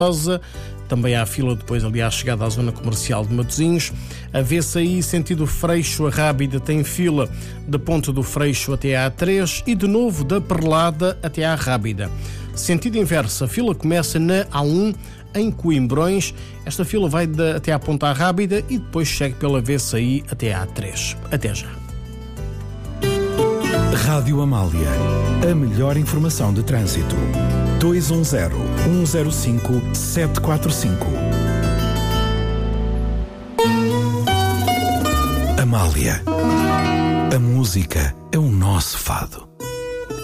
Também há fila depois ali à chegada à zona comercial de Matosinhos. A VCI sentido Freixo a Rábida tem fila da Ponte do Freixo até à A3 e de novo da Perlada até à Rábida. Sentido inverso, a fila começa na A1 em Coimbrões. Esta fila vai até à Ponta Rábida e depois segue pela VCI até à A3. Até já. Rádio Amália, a melhor informação de trânsito. 210-105-745. Amália, a música é o nosso fado.